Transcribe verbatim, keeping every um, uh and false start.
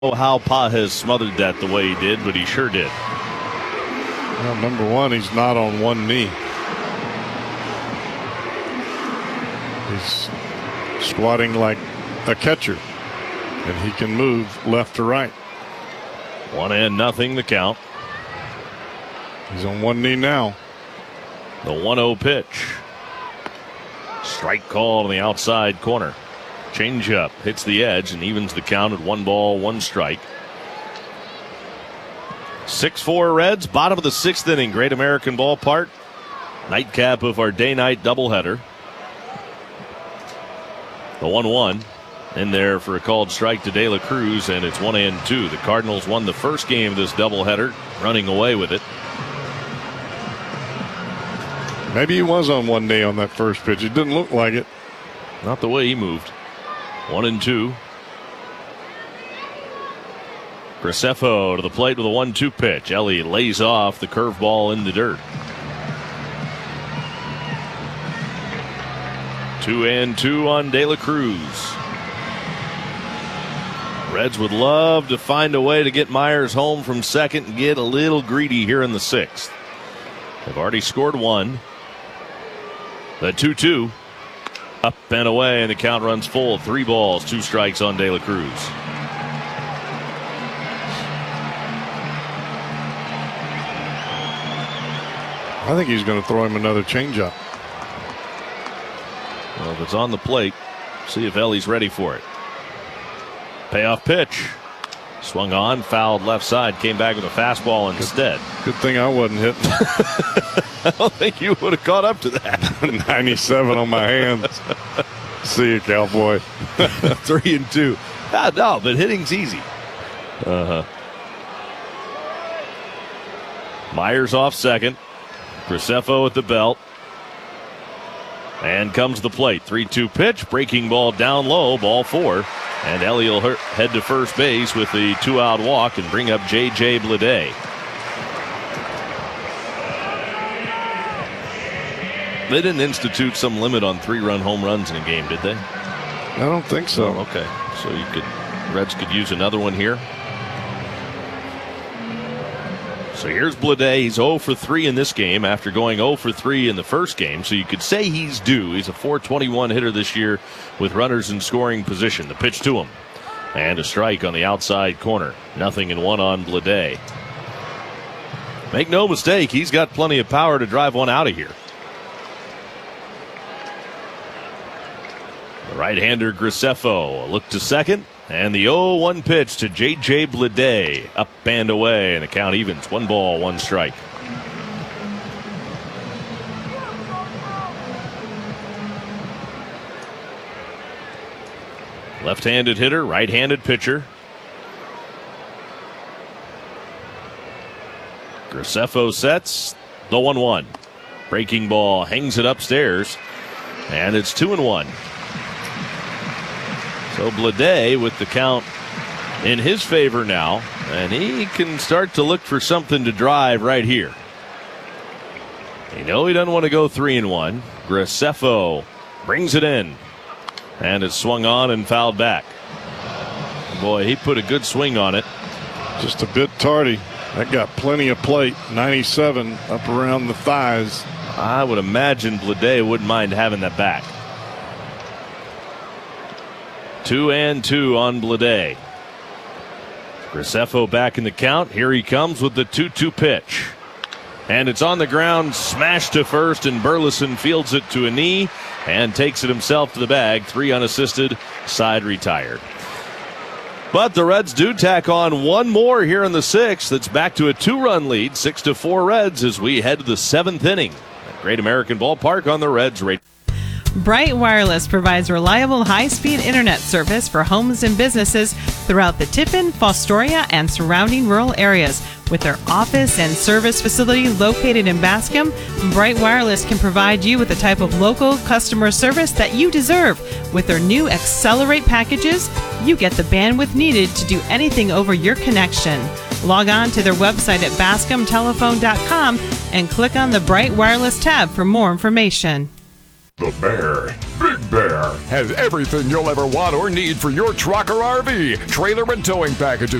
know how Pa has smothered that the way he did, but he sure did. Well, number one, he's not on one knee. He's squatting like a catcher, and he can move left to right. One and nothing the count. He's on one knee now. The one oh pitch. Strike call on the outside corner. Change up, hits the edge and evens the count at one ball, one strike. six four Reds, bottom of the sixth inning, Great American Ballpark. Nightcap of our day-night doubleheader. The one one in there for a called strike to De La Cruz, and it's one and two. The Cardinals won the first game of this doubleheader, running away with it. Maybe he was on one knee on that first pitch. It didn't look like it. Not the way he moved. One and two. Graceffo to the plate with a one two pitch. Ellie lays off the curveball in the dirt. Two and two on De La Cruz. Reds would love to find a way to get Myers home from second and get a little greedy here in the sixth. They've already scored one. The two two. Up and away, and the count runs full. Three balls, two strikes on De La Cruz. I think he's going to throw him another changeup. Well, if it's on the plate, see if Ellie's ready for it. Payoff pitch. Swung on, fouled left side, came back with a fastball instead. Good thing I wasn't hitting. I don't think you would have caught up to that. ninety-seven on my hands. See you, cowboy. Three and two. Ah, no, but hitting's easy. Uh-huh. Myers off second. Graceffo at the belt. And comes the plate. three two pitch. Breaking ball down low. Ball four. And Ellie will head to first base with the two-out walk and bring up J J Bleday. They didn't institute some limit on three-run home runs in a game, did they? I don't think so. Oh, okay, so you could, Reds could use another one here. So here's Bleday. He's oh for three in this game after going oh for three in the first game. So you could say he's due. He's a four twenty-one hitter this year with runners in scoring position. The pitch to him. And a strike on the outside corner. Nothing in one on Bleday. Make no mistake, he's got plenty of power to drive one out of here. The right-hander Graceffo, a look to second. And the oh one pitch to J J Bleday. Up and away, and the count evens. One ball, one strike. Left-handed hitter, right-handed pitcher. Graceffo sets the one one. Breaking ball hangs it upstairs. And it's two and one. So Bleday with the count in his favor now, and he can start to look for something to drive right here. You know he doesn't want to go three and one. Graceffo brings it in, and it's swung on and fouled back. Boy, he put a good swing on it. Just a bit tardy. That got plenty of plate. ninety-seven up around the thighs. I would imagine Bleday wouldn't mind having that back. Two and two on Bleday. Graceffo back in the count. Here he comes with the two two pitch. And it's on the ground, smashed to first, and Burleson fields it to a knee and takes it himself to the bag. Three unassisted, side retired. But the Reds do tack on one more here in the sixth. It's back to a two-run lead, six to four Reds as we head to the seventh inning at Great American Ballpark on the Reds radio. Bright Wireless provides reliable high-speed internet service for homes and businesses throughout the Tiffin, Fostoria, and surrounding rural areas. With their office and service facility located in Bascom, Bright Wireless can provide you with the type of local customer service that you deserve. With their new Accelerate packages, you get the bandwidth needed to do anything over your connection. Log on to their website at bascom telephone dot com and click on the Bright Wireless tab for more information. The Bear Big Bear has everything you'll ever want or need for your truck or R V. Trailer and towing packages